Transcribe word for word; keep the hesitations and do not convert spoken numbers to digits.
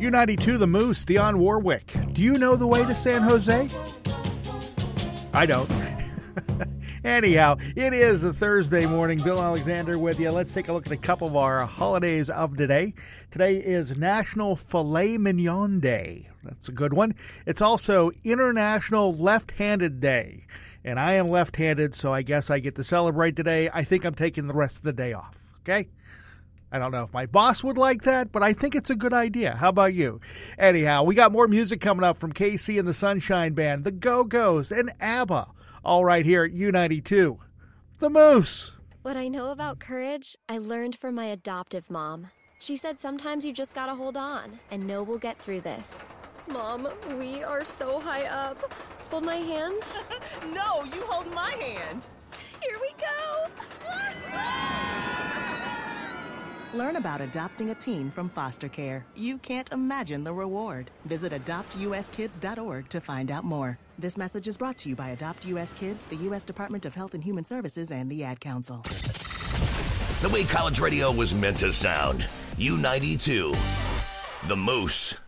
U ninety-two The Moose, Dionne Warwick. Do you know the way to San Jose? I don't. Anyhow, it is a Thursday morning. Bill Alexander with you. Let's take a look at a couple of our holidays of today. Today is National Filet Mignon Day. That's a good one. It's also International Left-Handed Day. And I am left-handed, so I guess I get to celebrate today. I think I'm taking the rest of the day off, okay? I don't know if my boss would like that, but I think it's a good idea. How about you? Anyhow, we got more music coming up from K C and the Sunshine Band, the Go-Go's, and ABBA. All right here at U ninety-two, The Moose. What I know about courage, I learned from my adoptive mom. She said sometimes you just gotta hold on and know we'll get through this. Mom, we are so high up. Hold my hand. No, you hold my hand. Here we go. Learn about adopting a teen from foster care. You can't imagine the reward. Visit adopt u s kids dot org to find out more. This message is brought to you by Adopt U S Kids, the U S Department of Health and Human Services, and the Ad Council. The way college radio was meant to sound. U ninety-two, The Moose.